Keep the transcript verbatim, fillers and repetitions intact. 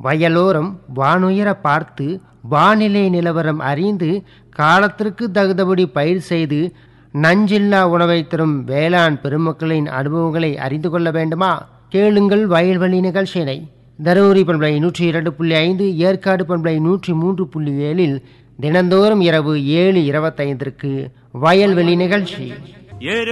வயலோரம் வானுயர பார்த்து வானிலை நிலவரம் அறிந்து காலத்திற்கு தகுந்தபடி பயிர் செய்து நஞ்சில்லா உணவை தரும் வேளாண் பெருமக்களின் அனுபவங்களை அறிந்து கொள்ள வேண்டுமா? கேளுங்கள் வயல்வெளி நிகழ்ச்சியினை. தருமபுரி பண்பலை நூற்றி இரண்டு புள்ளி ஐந்து, ஏற்காடு பண்பலை நூற்றி மூன்று புள்ளி ஏழில் தினந்தோறும் இரவு ஏழு இருபத்தைந்திற்கு வயல்வெளி நிகழ்ச்சி.